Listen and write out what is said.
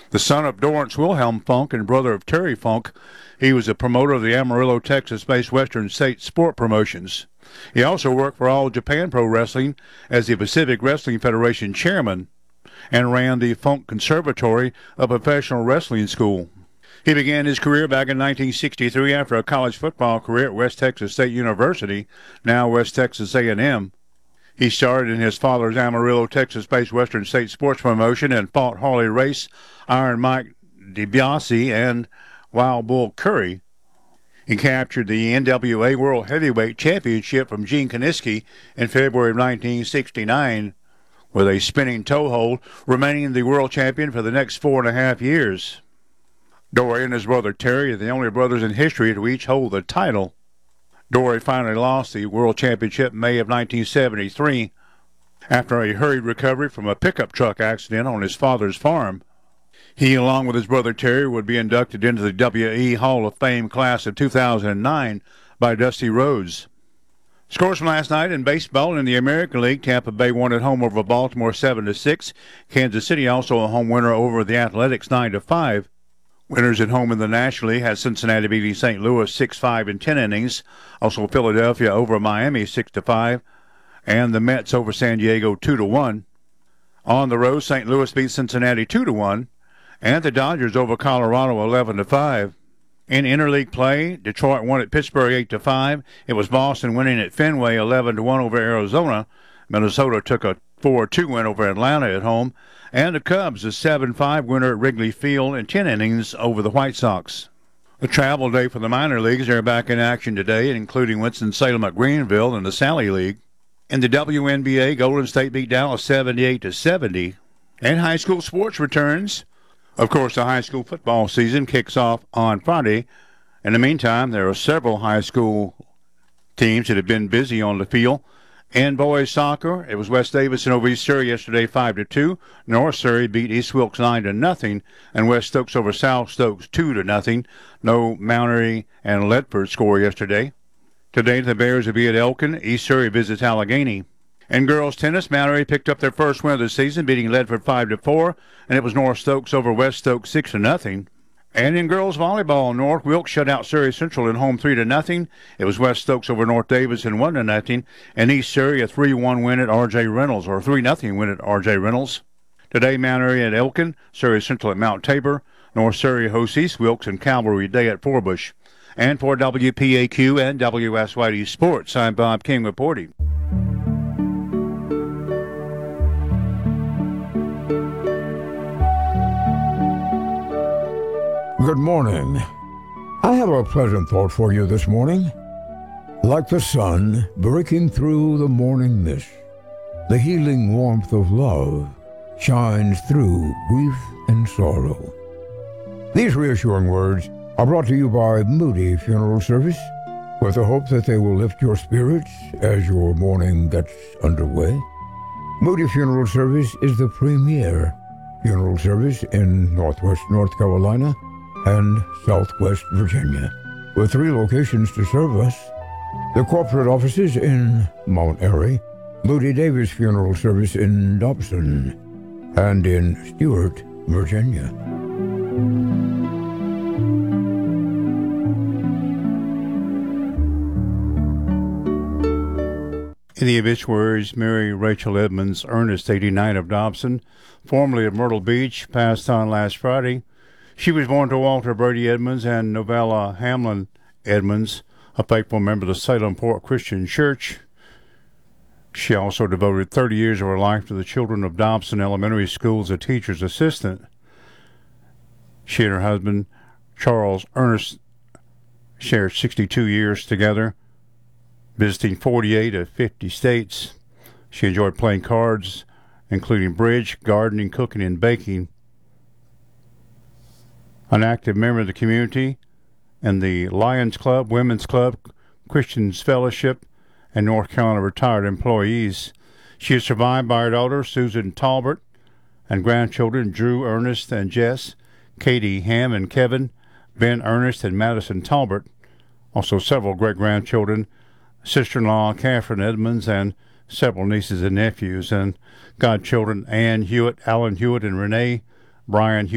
The son of Dorrance Wilhelm Funk and brother of Terry Funk, he was a promoter of the Amarillo, Texas-based Western State Sport Promotions. He also worked for All Japan Pro Wrestling as the Pacific Wrestling Federation chairman and ran the Funk Conservatory, a professional wrestling school. He began his career back in 1963 after a college football career at West Texas State University, now West Texas A&M. He started in his father's Amarillo, Texas-based Western State Sports Promotion and fought Harley Race, Iron Mike DiBiase, and Wild Bull Curry. He captured the NWA World Heavyweight Championship from Gene Kiniski in February of 1969 with a spinning toe hold, remaining the world champion for the next 4.5 years. Dory and his brother Terry are the only brothers in history to each hold the title. Dory finally lost the World Championship in May of 1973 after a hurried recovery from a pickup truck accident on his father's farm. He, along with his brother Terry, would be inducted into the WE Hall of Fame class of 2009 by Dusty Rhodes. Scores from last night in baseball in the American League: Tampa Bay won at home over Baltimore 7-6. Kansas City also a home winner over the Athletics 9-5. Winners at home in the National League had Cincinnati beating St. Louis 6-5 in 10 innings. Also Philadelphia over Miami 6-5. And the Mets over San Diego 2-1. On the road, St. Louis beat Cincinnati 2-1. And the Dodgers over Colorado 11-5. In interleague play, Detroit won at Pittsburgh 8-5. It was Boston winning at Fenway 11-1 over Arizona. Minnesota took a 4-2 win over Atlanta at home. And the Cubs a 7-5 winner at Wrigley Field in 10 innings over the White Sox. A travel day for the minor leagues. They're back in action today, including Winston-Salem at Greenville in the Sally League. In the WNBA, Golden State beat Dallas 78-70. And high school sports returns. Of course, the high school football season kicks off on Friday. In the meantime, there are several high school teams that have been busy on the field. In boys soccer, it was West Davidson over East Surrey yesterday 5-2. North Surrey beat East Wilkes 9-0, and West Stokes over South Stokes 2-0. No Mount Airy and Ledford score yesterday. Today the Bears will be at Elkin. East Surrey visits Allegheny. In girls tennis, Mount Airy picked up their first win of the season, beating Ledford 5-4, and it was North Stokes over West Stokes 6-0. And in girls volleyball, North Wilkes shut out Surrey Central at home 3-0. It was West Stokes over North Davidson 1-0, and East Surrey a 3-1 win at R.J. Reynolds, or 3-0 win at R.J. Reynolds. Today, Mount Airy at Elkin, Surrey Central at Mount Tabor, North Surrey hosts East Wilkes, and Cavalry Day at Forbush. And for WPAQ and WSYD Sports, I'm Bob King reporting. Good morning. I have a pleasant thought for you this morning. Like the sun breaking through the morning mist, the healing warmth of love shines through grief and sorrow. These reassuring words are brought to you by Moody Funeral Service, with the hope that they will lift your spirits as your morning gets underway. Moody Funeral Service is the premier funeral service in Northwest North Carolina and Southwest Virginia, with 3 locations to serve us. The corporate offices in Mount Airy, Moody Davis Funeral Service in Dobson, and in Stuart, Virginia. In the obituaries, Mary Rachel Edmonds Ernest, 89, of Dobson, formerly of Myrtle Beach, passed on last Friday. She was born to Walter Brady Edmonds and Novella Hamlin Edmonds, a faithful member of the Salem Port Christian Church. She also devoted 30 years of her life to the children of Dobson Elementary School as a teacher's assistant. She and her husband, Charles Ernest, shared 62 years together, visiting 48 of 50 states. She enjoyed playing cards, including bridge, gardening, cooking, and baking. An active member of the community in the Lions Club, Women's Club, Christians Fellowship, and North Carolina retired employees. She is survived by her daughter, Susan Talbert, and grandchildren, Drew, Ernest, and Jess, Katie, Ham, and Kevin, Ben, Ernest, and Madison Talbert. Also several great-grandchildren, sister-in-law, Catherine Edmonds, and several nieces and nephews, and godchildren, Ann Hewitt, Alan Hewitt, and Renee, Brian Hewitt,